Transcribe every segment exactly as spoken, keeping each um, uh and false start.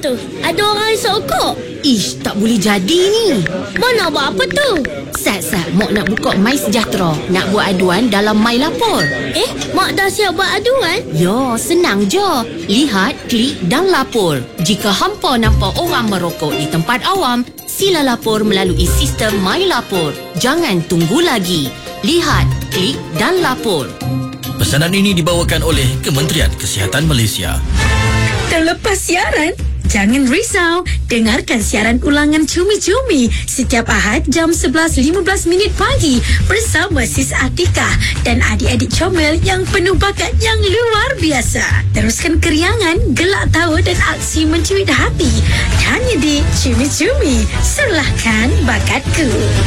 tu? Ada orang sokok. Ish, tak boleh jadi ni. Mana buat apa tu? Sat-sat, Mak nak buka My Sejahtera. Nak buat aduan dalam My Lapor. Eh, Mak dah siap buat aduan? Yo, senang je. Lihat, klik dan lapor. Jika hampa nampak orang merokok di tempat awam, sila lapor melalui sistem My Lapor. Jangan tunggu lagi. Lihat, klik dan lapor. Pesanan ini dibawakan oleh Kementerian Kesihatan Malaysia. Terlepas siaran? Jangan risau, dengarkan siaran ulangan Cumi-Cumi setiap Ahad jam sebelas lima belas minit pagi bersama Sis Atika dan adik-adik comel yang penuh bakat yang luar biasa. Teruskan keriangan, gelak tawa dan aksi mencuit hati. Hanya di Cumi-Cumi, serlahkan bakatku.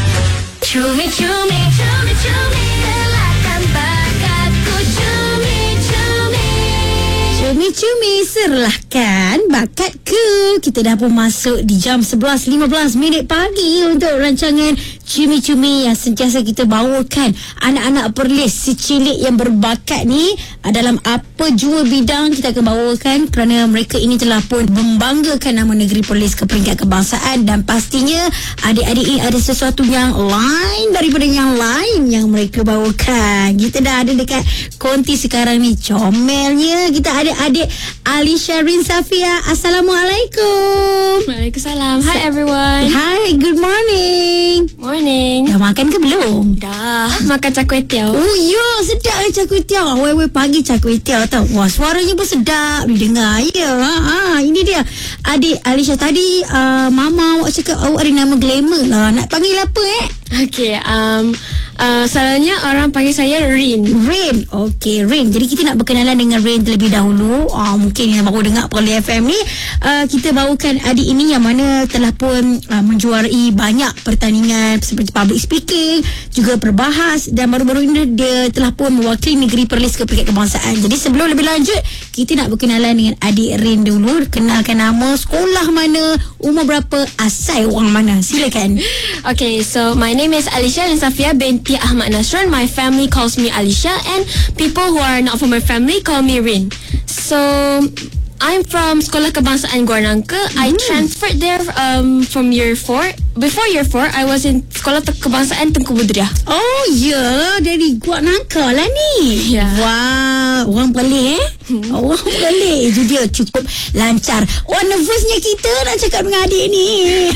Cumi-cumi, cumi-cumi, serlahkan bakatku. Cumi-cumi. Cumi-cumi, serlahkan bakatku. Kita dah pun masuk di jam sebelas lima belas minit pagi untuk rancangan Cumi-Cumi yang sentiasa kita bawakan anak-anak Perlis si cilik yang berbakat ni dalam apa jua bidang kita akan bawakan kerana mereka ini telah pun membanggakan nama negeri Perlis ke peringkat kebangsaan dan pastinya adik-adik ini ada sesuatu yang lain daripada yang lain yang mereka bawakan. Kita dah ada dekat konti sekarang ni comelnya. Kita ada adik Alisha Rin Safia. Assalamualaikum. Waalaikumsalam. Hi everyone. Hi, good morning. Morning. Dah makan ke belum? Dah. Makan cak kuih tiaw. Oh ya, sedap lah cak kuih tiaw. Awal-awal pagi cak kuih tiaw tau. Wah, suaranya pun sedap didengar. Ya, ha, ha, ini dia. Adik Alisha tadi, uh, Mama awak cakap awak ada nama glamour lah. Nak panggil apa eh? Okay, um, uh, selalunya orang panggil saya Rin. Rin. Okey, Rin. Jadi kita nak berkenalan dengan Rin terlebih dahulu. Uh, mungkin yang baru dengar Perlis F M ni, uh, kita bawakan adik ini yang mana telah pun uh, menjuarai banyak pertandingan seperti public speaking, juga berbahas, dan baru-baru ini dia telah pun mewakili negeri Perlis ke peringkat kebangsaan. Jadi sebelum lebih lanjut, kita nak berkenalan dengan adik Rin dulu. Kenalkan nama, sekolah mana, umur berapa, asal orang mana. Silakan. Okay, so my name is Alisha Rin Safia binti Ahmad Nasron. My family calls me Alisha, and people who are not from my family call me Rin. So I'm from Sekolah Kebangsaan Gua Nangka. Mm. I transferred there um, from year four. Before year four, I was in Sekolah Kebangsaan Tengku Budriah. Oh ya, dari Gua Nangka lah ni. Ya. Wah, orang pelik eh. Hmm. Orang pelik. Itu dia cukup lancar. Wah, nervousnya kita nak cakap dengan adik ni.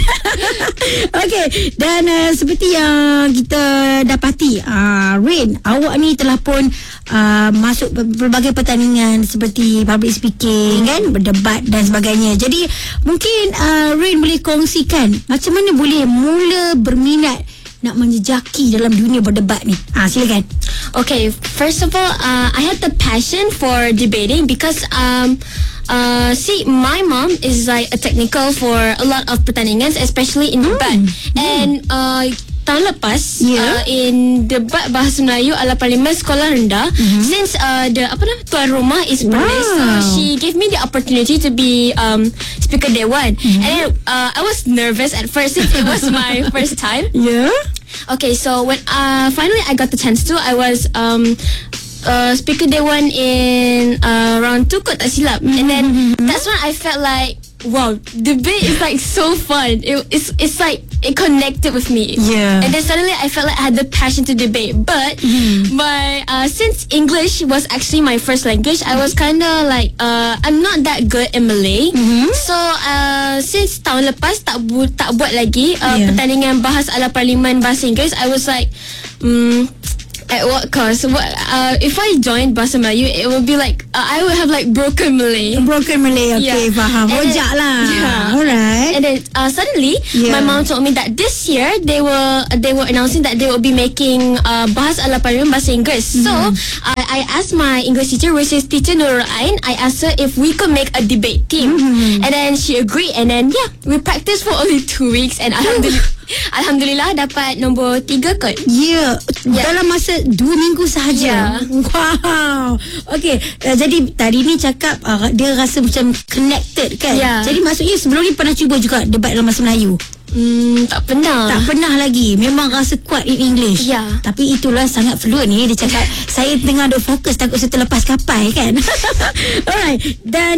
Okey, dan uh, seperti yang kita dapati, uh, Rin, awak ni telah pun uh, masuk berbagai pertandingan seperti public speaking, kan, berdebat dan sebagainya. Jadi mungkin uh, Rin boleh kongsikan macam mana boleh mula berminat nak menjejaki dalam dunia berdebat ni. Ah, silakan. Okay, first of all, uh, I had the passion for debating because um uh see, my mom is like a technical for a lot of pertandingan, especially in debat. Mm. And uh tahun lepas, yeah. uh, in debat bahasa Melayu ala parlimen sekolah rendah, mm-hmm. since uh, the apa nama tuan rumah is Perlis, wow. uh, she gave me the opportunity to be um speaker dewan. Mm-hmm. And then, uh, I was nervous at first since it was my first time. Yeah. Okay, so when uh finally I got the chance to, I was um uh speaker dewan in uh, round two kot tak silap. Mm-hmm. And then that's when I felt like, wow, debate is like so fun. It, it's it's like it connected with me. Yeah. And then suddenly I felt like I had the passion to debate. But mm. my uh, since English was actually my first language, I was kind of like uh, I'm not that good in Malay. Mm-hmm. So uh, since tahun lepas tak bu- tak buat lagi uh, yeah. pertandingan bahas ala parlimen bahasa Inggeris, I was like, um, at what cost? What uh, if I joined Bahasa Melayu, it would be like uh, I would have like broken Malay. Broken Malay, okay, yeah. Faham. Rojak lah. Yeah. Alright. And then uh, suddenly, yeah. my mom told me that this year they were they were announcing that they will be making uh, bahas ala parlimen bahasa Inggeris. Mm-hmm. So I, I asked my English teacher, which is teacher Nurul Ain. I asked her if we could make a debate team, mm-hmm. and then she agreed. And then yeah, we practiced for only two weeks, and alhamdulillah. Alhamdulillah dapat nombor tiga kot. Ya, yeah. yeah. Dalam masa dua minggu sahaja. Yeah. Wow. Okay, uh, jadi tadi ni cakap uh, dia rasa macam connected kan. Yeah. Jadi maksudnya sebelum ni pernah cuba juga debat dalam bahasa Melayu? Hmm, tak pernah. Tak pernah lagi. Memang rasa kuat in English. Ya. Tapi itulah sangat fluent ni. Dia cakap saya tengah ada fokus, takut saya terlepas kapal kan. Alright. Dan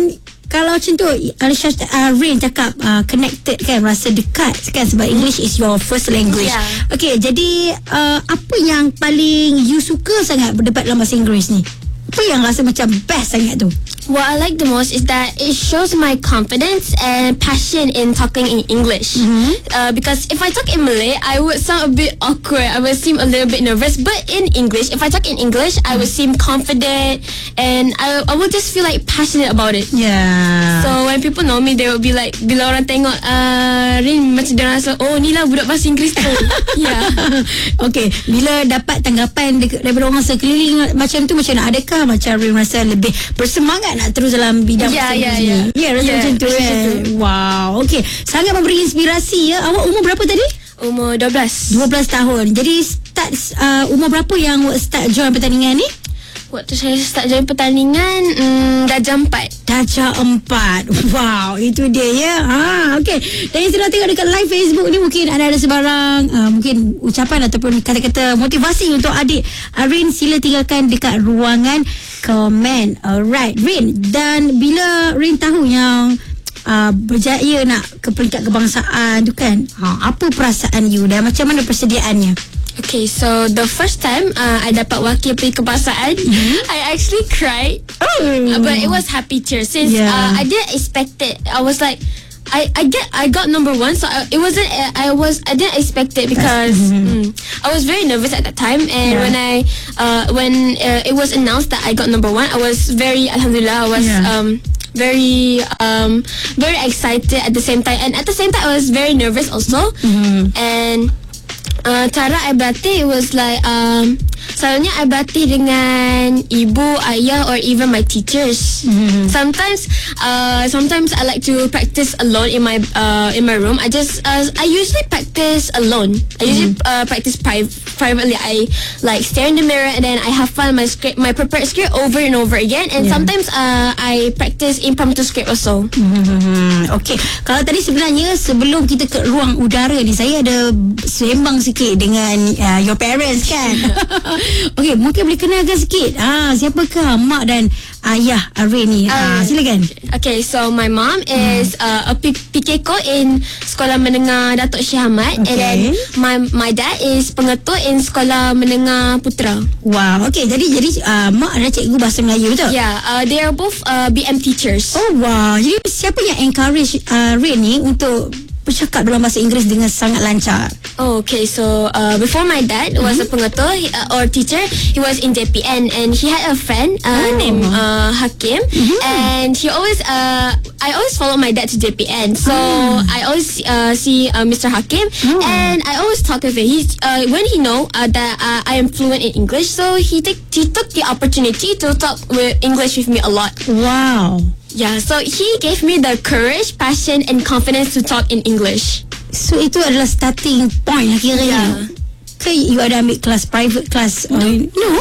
kalau macam tu Alisha, uh, Rain cakap uh, connected kan, rasa dekat kan, sebab English is your first language. Yeah. Okay, jadi uh, apa yang paling you suka sangat berdebat dalam bahasa Inggeris ni? Apa yang rasa macam best sangat tu? What I like the most is that it shows my confidence and passion in talking in English. Mm-hmm. Uh, because if I talk in Malay, I would sound a bit awkward. I would seem a little bit nervous. But in English, if I talk in English, I would seem confident and I, I would just feel like passionate about it. Yeah. So when people know me, they would be like, bila orang tengok uh, Rin macam dia rasa, oh ni lah budak bahasa Inggeris tu. Yeah. Okay, bila dapat tanggapan de- daripada orang sekeliling macam tu, macam nak adakah macam Rin rasa lebih bersemangat nak terus dalam bidang Yeah, bahasa yeah, Inggeris yeah. ni? Ya, rasa Yeah, macam tu rasa kan. macam tu. Wow, okay. Sangat memberi inspirasi ya. Awak umur berapa tadi? Umur dua belas. dua belas tahun. Jadi start uh, umur berapa yang start join pertandingan ni? Waktu saya start join pertandingan, hmm, darjah empat. Darjah empat. Wow, itu dia ya. Ha, okey. Dan yang sedang tengok dekat live Facebook ni, mungkin anda ada sebarang uh, mungkin ucapan ataupun kata-kata motivasi untuk adik uh, Rin, sila tinggalkan dekat ruangan komen. Alright, Rin. Dan bila Rin tahu yang uh, berjaya nak ke peringkat kebangsaan tu kan, ha, apa perasaan you dan macam mana persediaannya? Okay, so the first time uh, I dapat wakil pergi kebangsaan, mm-hmm. I actually cried. Oh. Uh, but it was happy tears since Yeah. uh, I didn't expect it. I was like, I, I get I got number one, so I, it wasn't. Uh, I was I didn't expect it because mm-hmm. mm, I was very nervous at that time. And Yeah. when I uh, when uh, it was announced that I got number one, I was very alhamdulillah. I was Yeah. um. very um very excited at the same time, and at the same time I was very nervous also. Mm-hmm. And Uh, cara I berlatih, it was like um, selalunya I berlatih dengan ibu, ayah or even my teachers. Mm-hmm. Sometimes uh, sometimes I like to practice alone in my uh, in my room. I just uh, I usually practice alone. I usually mm-hmm. uh, practice pri- privately. I like stare in the mirror and then I have fun my script, my prepared script over and over again. And yeah. sometimes uh, I practice impromptu script also. Mm-hmm. Okay, kalau tadi sebenarnya sebelum kita ke ruang udara ni, saya ada sembang sikit dengan uh, your parents kan. Okay, mungkin boleh kenalkan sikit ah, siapakah mak dan ayah Rin ni? uh, uh, Silakan. Okay, so my mom is uh, a P- PKko in Sekolah Menengah Datuk Syed Ahmad. Okay. And then my my dad is pengetua in Sekolah Menengah Putra. Wow, okay, jadi jadi uh, mak adalah cikgu bahasa Melayu, betul? Yeah, uh, they are both uh, B M teachers. Oh wow, jadi siapa yang encourage uh, Rin ni untuk bercakap dalam bahasa Inggeris dengan sangat lancar? Oh, okay, so uh, before my dad was mm-hmm. a pengetua he, uh, or teacher, he was in J P N and he had a friend uh, oh. named uh, Hakim. Mm-hmm. And he always uh, I always follow my dad to J P N, so oh. I always uh, see uh, Mister Hakim. Oh. And I always talk with him. He's uh, when he know uh, that uh, I am fluent in English, so he take he took the opportunity to talk with English with me a lot. Wow. Yeah, so he gave me the courage, passion and confidence to talk in English. So itu adalah starting point lah kiranya. Yeah. Ke you ada ambil kelas private class? No. Uh, no.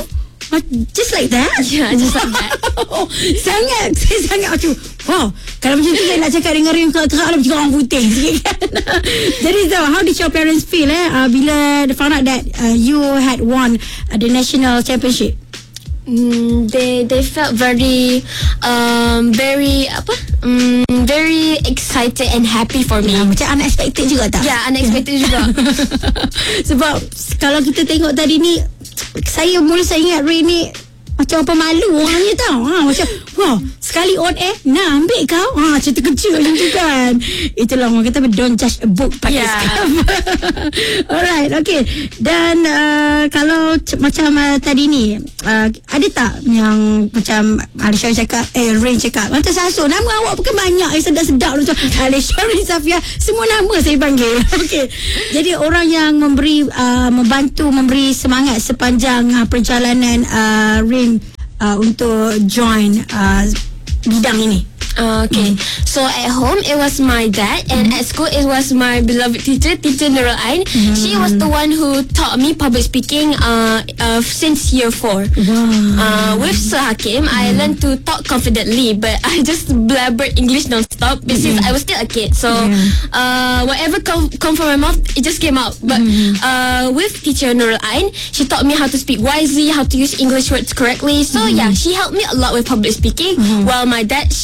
Just like that? Yeah, just like that. Sangat, saya sangat macam, wow, kalau macam tu saya nak cakap dengan Rin kerak-kerak lah macam orang putih sikit kan. Jadi so, how did your parents feel eh uh, bila they found out that uh, you had won uh, the national championship? Mm, they they felt very um very apa um, very excited and happy for me. Ya, macam unexpected juga tak? Yeah, unexpected juga. Sebab kalau kita tengok tadi ni, saya mula saya ingat Ray ni macam apa malu orangnya tau. Ha, macam wow, sekali on air nak ambil kau. Ha, cerita kecil macam tu kan. Itulah orang kata don't judge a book by its cover. Alright, okay. Dan uh, kalau c- macam uh, tadi ni uh, ada tak yang macam Alisha cakap, eh Rin cakap, macam Saso, nama awak bukan banyak yang sedap-sedap macam Alisha, Rin, Safia, semua nama saya panggil. Okay. Jadi orang yang memberi uh, membantu memberi semangat sepanjang uh, perjalanan uh, Rin Uh, untuk join uh, bidang ini. Uh, okay, mm. so at home it was my dad, and mm. at school it was my beloved teacher, Teacher Nurul Ain. Mm. She was the one who taught me public speaking uh, uh, since year four. Wow. Uh, with Sir Hakim, mm. I learned to talk confidently, but I just blabbered English non-stop because mm. I was still a kid. So yeah. uh, whatever come come from my mouth, it just came out. But mm. uh, with Teacher Nurul Ain, she taught me how to speak wisely, how to use English words correctly. So mm. yeah, she helped me a lot with public speaking. Mm. While my dad, she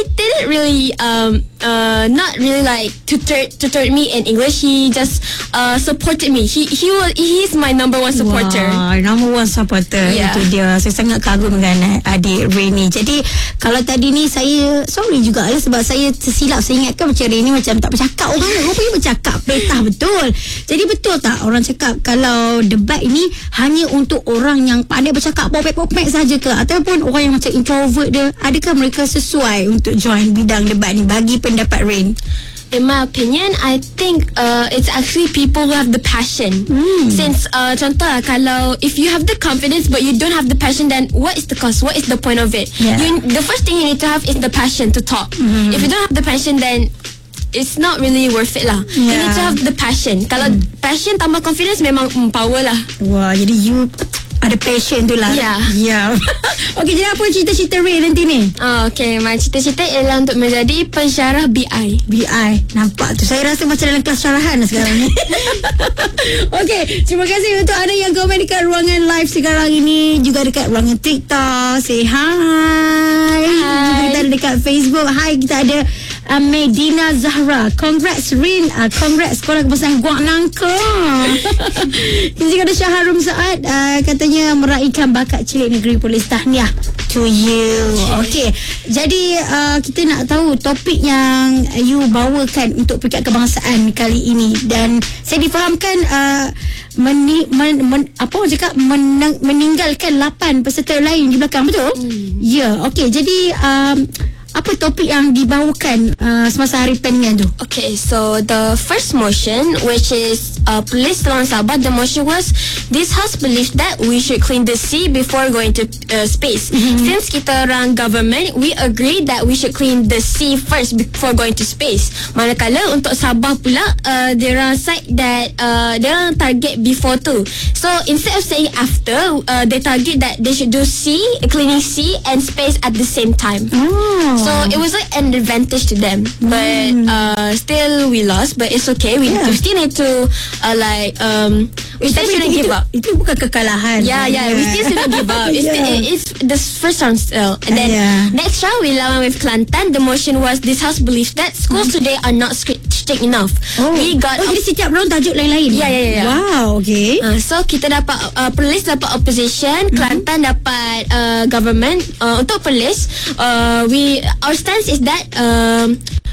didn't really um uh not really like tutor tutor me in English. He just uh supported me. He he was he's my number one supporter. Wah, number one supporter. Yeah. Itu dia. Saya sangat kagum dengan adik Rainy. Jadi kalau tadi ni saya sorry juga lah sebab saya tersilap. Saya ingatkan macam Rainy macam tak bercakap orang. Rupanya bercakap. Petah betul. Jadi betul tak orang cakap kalau debat ini hanya untuk orang yang pandai bercakap popek-popek saja ke, ataupun orang yang macam introvert dia, adakah mereka sesuai untuk join bidang debat ni bagi pendapat Rain? In my opinion, I think uh, it's actually people who have the passion. Hmm. Since uh, contoh lah, kalau if you have the confidence but you don't have the passion, then what is the cost? What is the point of it? Yeah. You, the first thing you need to have is the passion to talk. Mm. If you don't have the passion, then it's not really worth it lah. Yeah. You need to have the passion. Kalau mm. passion tambah confidence, memang mm, power lah. Wah, jadi you ada passion tu lah. Ya. Ya. Okey, jadi apa cerita-cerita Ray nanti ni? Oh, okay, my cita-cita ialah untuk menjadi pensyarah B I. B I. Nampak tu. Saya rasa macam dalam kelas syarahan sekarang ni. Okey, terima kasih untuk anda yang komen dekat ruangan live sekarang ini. Juga dekat ruangan TikTok. Say hi. Juga kita ada dekat Facebook. Hi, kita ada uh, Medina Zahra. Congrats Rin. Uh, congrats sekolah kebangsaan Guang Nangka. Kita juga ada Syaharum Saad. Uh, katanya meraihkan bakat cilik negeri Polis. Tahniah to you. Okey. Jadi uh, kita nak tahu topik yang you bawakan untuk peringkat kebangsaan kali ini, dan saya difahamkan uh, meni, men, men, apa orang cakap menang, meninggalkan lapan peserta lain di belakang, betul? Hmm. Ya. Yeah. Okey. Jadi um, apa topik yang dibawakan uh, semasa hari pertandingan tu? Okay, so the first motion, which is uh, Police Selangor Sabah, the motion was, this house believes that we should clean the sea before going to uh, space. Mm-hmm. Since kita orang government, we agree that we should clean the sea first before going to space. Manakala untuk Sabah pula, uh, they orang side that uh, they orang target before tu. So instead of saying after, uh, they target that they should do sea, cleaning sea and space at the same time. Oh. So it was like an advantage to them, but uh, still we lost. But it's okay. We, Yeah. we still need to uh, like um, we still Tapi shouldn't itu, give up. Itu bukan kekalahan. Yeah, yeah, we still shouldn't give up. It's, Yeah. the, it's the first round still. And then Yeah. next round we lawan with Kelantan. The motion was, this house believes that schools today are not strict, strict enough. Oh. We got oh, jadi setiap round tajuk lain-lain. Yeah, yeah, yeah. Wow, okay. Uh, so kita dapat uh, Police dapat opposition, mm-hmm. Kelantan dapat uh, government. Uh, untuk Police, uh, we our stance is that um,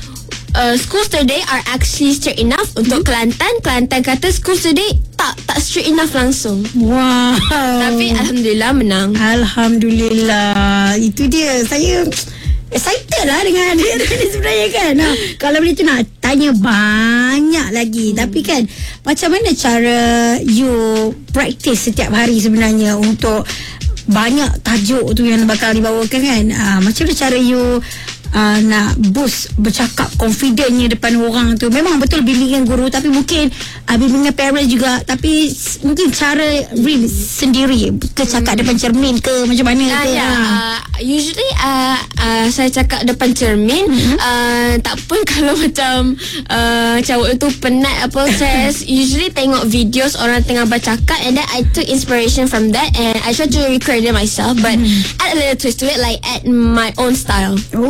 uh, schools today are actually strict enough. Untuk mm-hmm. Kelantan, Kelantan kata schools today tak tak strict enough langsung. Wow. Tapi alhamdulillah menang. Alhamdulillah. Itu dia. Saya excited lah dengan dia ni sebenarnya kan. Nah, kalau boleh tu nak tanya banyak lagi. Hmm. Tapi kan, macam mana cara you practice setiap hari sebenarnya untuk banyak tajuk tu yang bakal dibawakan kan? Uh, macam mana cara you Uh, nak boost bercakap confidentnya depan orang tu? Memang betul bimbingan guru, tapi mungkin uh, bimbingan parents juga, tapi s- mungkin cara Rin sendiri ke cakap depan cermin ke macam mana Uh, ke? yeah. Ha. uh, usually uh, uh, saya cakap depan cermin. Mm-hmm. uh, Tak pun kalau macam uh, cawak tu penat apa, saya usually tengok videos orang tengah bercakap, and then I took inspiration from that and I try to record it myself, but mm. add a little twist to it, like add my own style.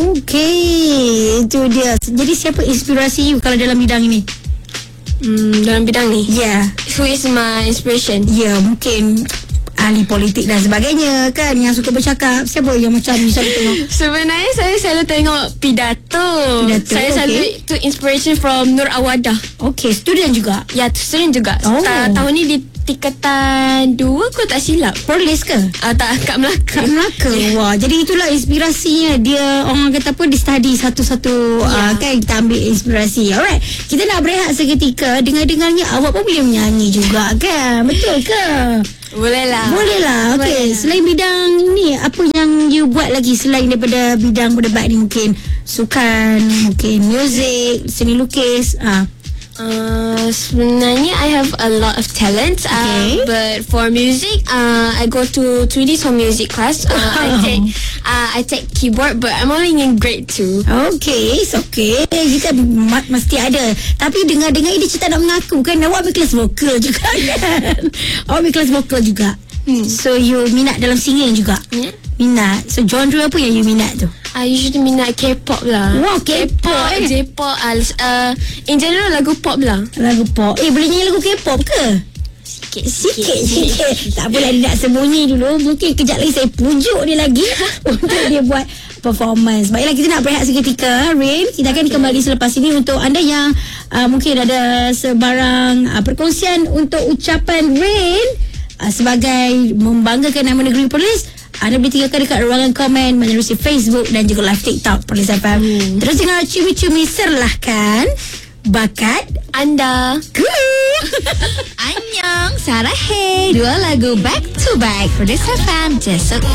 Okey, itu dia. Jadi siapa inspirasi you kalau dalam bidang ini? Hmm, dalam bidang ni, Ya, yeah. who is my inspiration? Ya, yeah, mungkin ahli politik dan sebagainya kan, yang suka bercakap. Siapa yang macam you selalu tengok? Sebenarnya saya selalu tengok pidato. Pidato, Saya selalu okay. took inspiration from Nur Awadah. Okey, student juga. Ya, student juga. Oh. Ta- tahun ni di tingkatan dua, aku tak silap. Polis ke? Uh, tak, kat Melaka. Kat Melaka. Wah, jadi itulah inspirasinya. Dia orang kata apa, dia study satu-satu. Ya. uh, Kan kita ambil inspirasi. Alright, kita nak berehat seketika. Dengar-dengarnya awak pun boleh menyanyi juga kan? Betul ke? Boleh lah. Boleh lah. Okay. Boleh lah. Selain bidang ni, apa yang you buat lagi selain daripada bidang berdebat ni? Mungkin sukan, mungkin muzik, seni lukis. Ah. Uh, sebenarnya I have a lot of talents. Okay. Uh, but for music, uh, I go to three D home music class. Uh, I take uh, I take keyboard, but I'm only in grade two. Okay, it's okay. Kita ma- mesti ada. Tapi dengar-dengar dia cerita nak mengaku kan, awak ambil kelas vokal juga kan? Awak ambil kelas vokal juga. Hmm. So you minat dalam singing juga? Yeah. Minat. So genre apa yang you minat tu? I usually minat K-pop lah. Wow, K-pop eh. J-pop, uh, uh, in general lagu pop lah. Lagu pop. Eh, boleh nyanyi lagu K-pop ke? Sikit, sikit. Tak apalah, dia nak sembunyi dulu. Mungkin kejap lagi saya pujuk dia lagi untuk dia buat performance. Baiklah, kita nak berehat seketika, Rain. Kita akan kembali selepas ini untuk anda yang uh, mungkin ada sebarang uh, perkongsian untuk ucapan Rain uh, sebagai membanggakan nama negeri Perlis. Anda boleh tinggalkan dekat ruangan komen menerusi Facebook dan juga live TikTok Perlis F M. Hmm. Terus dengar cumi-cumi serlahkan bakat anda. Cool. Annyeong, Sarah Hey. Dua lagu back to back Perlis F M. Jesok